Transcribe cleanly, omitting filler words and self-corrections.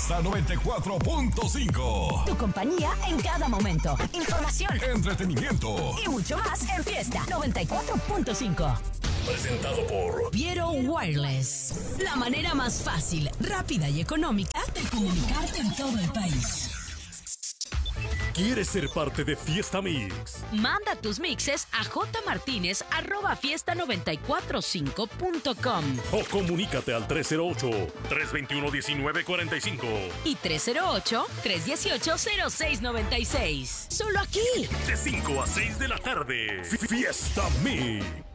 Fiesta 94.5. Tu compañía en cada momento. Información, Entretenimiento y mucho más en Fiesta 94.5. presentado por Viero Wireless. La manera más fácil, rápida y económica de comunicarte en todo el país. ¿Quieres ser parte de Fiesta Mix? Manda tus mixes a jmartinez@fiesta945.com O comunícate al 308-321-1945. y 308-318-0696. Solo aquí. De 5 a 6 de la tarde. Fiesta Mix.